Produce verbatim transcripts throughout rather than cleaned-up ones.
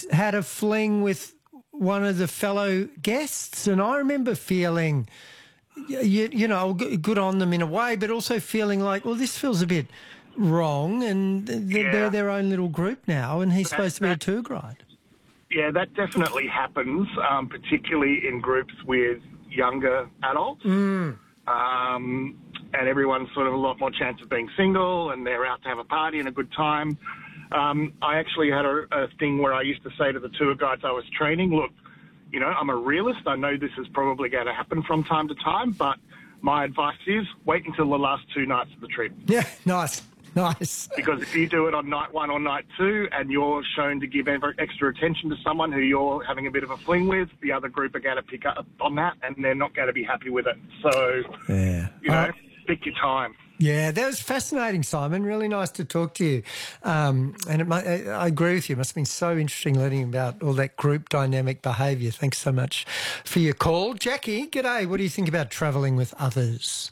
has had a fling with one of the fellow guests, and I remember feeling, you, you know, good on them in a way, but also feeling like, well, this feels a bit wrong, and they're, Yeah. they're their own little group now, and he's That- supposed to be a that- tour guide. Yeah, that definitely happens, um, particularly in groups with younger adults. Mm. Um, and everyone's sort of a lot more chance of being single, and they're out to have a party and a good time. Um, I actually had a, a thing where I used to say to the tour guides I was training, look, you know, I'm a realist. I know this is probably going to happen from time to time, but my advice is wait until the last two nights of the trip. Yeah, nice, nice. Because if you do it on night one or night two and you're shown to give extra attention to someone who you're having a bit of a fling with, the other group are going to pick up on that and they're not going to be happy with it. So, yeah. you know, Uh, pick your time. Yeah, that was fascinating, Simon. Really nice to talk to you. Um, and it might, I I agree with you. It must have been so interesting learning about all that group dynamic behaviour. Thanks so much for your call. Jackie, g'day. What do you think about travelling with others?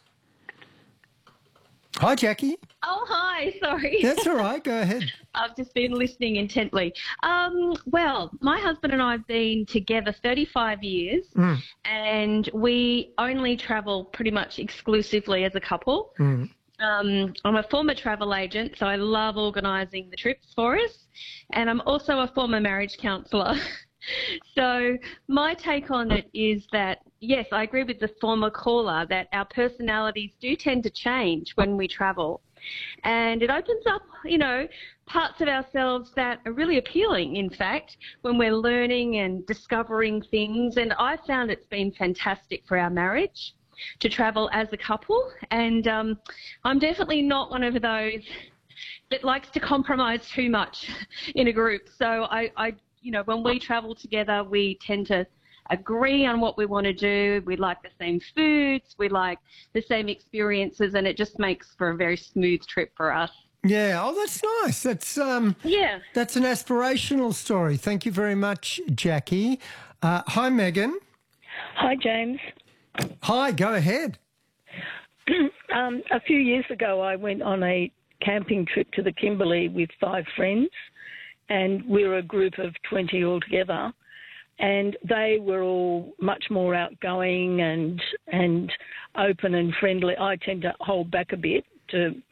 Hi, Jackie. Oh, hi. Sorry. That's all right. Go ahead. I've just been listening intently. Um, well, my husband and I have been together thirty-five years, Mm. and we only travel pretty much exclusively as a couple. Mm. Um, I'm a former travel agent, so I love organising the trips for us, and I'm also a former marriage counsellor. So my take on it is that, yes, I agree with the former caller that our personalities do tend to change when we travel. And it opens up, you know, parts of ourselves that are really appealing, in fact, when we're learning and discovering things. And I found it's been fantastic for our marriage to travel as a couple. And um, I'm definitely not one of those that likes to compromise too much in a group. So I, I you know, when we travel together, we tend to agree on what we want to do. We like the same foods, we like the same experiences, and it just makes for a very smooth trip for us. Yeah. Oh, that's nice. That's um. Yeah. That's an aspirational story. Thank you very much, Jackie. Uh, hi, Megan. Hi, James. Hi. Go ahead. um, a few years ago, I went on a camping trip to the Kimberley with five friends, and we were a group of twenty altogether. And they were all much more outgoing and and open and friendly. I tend to hold back a bit to